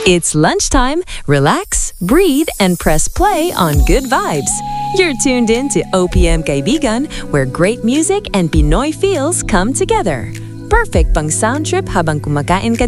It's lunchtime. Relax, breathe, and press play on Good Vibes. You're tuned in to OPM Kaibigan, where great music and Pinoy feels come together. Perfect pang sound trip habang kumakain ka